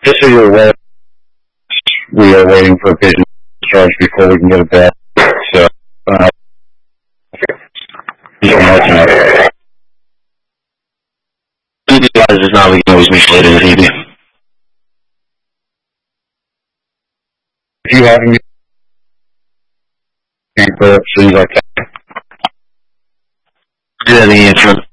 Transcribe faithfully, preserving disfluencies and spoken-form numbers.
Just so you're aware, we are waiting for a patient discharge before we can get a bed. So, uh, you can mark it up. If not, we can always meet later this evening. If you have any things like that. Do that in the interim.